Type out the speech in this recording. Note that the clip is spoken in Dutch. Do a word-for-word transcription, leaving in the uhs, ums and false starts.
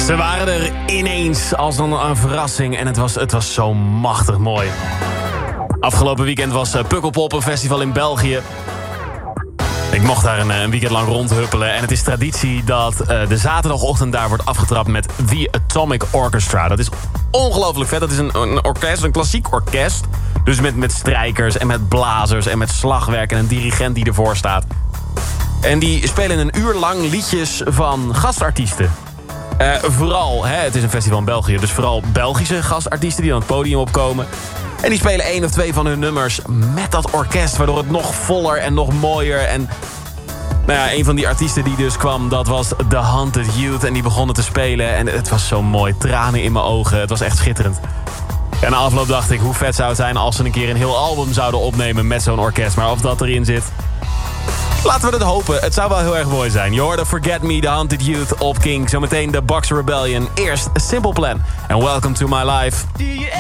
Ze waren er ineens als een, een verrassing en het was, het was zo machtig mooi. Afgelopen weekend was Pukkelpop, een festival in België. Ik mocht daar een, een weekend lang rondhuppelen. En het is traditie dat uh, de zaterdagochtend daar wordt afgetrapt met The Atomic Orchestra. Dat is ongelooflijk vet. Dat is een, een orkest, een klassiek orkest. Dus met, met strijkers en met blazers en met slagwerk en een dirigent die ervoor staat. En die spelen een uur lang liedjes van gastartiesten. Uh, vooral, hè, het is een festival in België, dus vooral Belgische gastartiesten die aan het podium opkomen. En die spelen één of twee van hun nummers met dat orkest, waardoor het nog voller en nog mooier. En nou ja, een van die artiesten die dus kwam, dat was The Haunted Youth. En die begonnen te spelen en het was zo mooi. Tranen in mijn ogen, het was echt schitterend. En na afloop dacht ik, hoe vet zou het zijn als ze een keer een heel album zouden opnemen met zo'n orkest. Maar of dat erin zit, laten we het hopen. Het zou wel heel erg mooi zijn. Je hoorde Forget Me, The Haunted Youth op King. Zometeen de Boxer Rebellion. Eerst Simple Plan. En welcome to my life.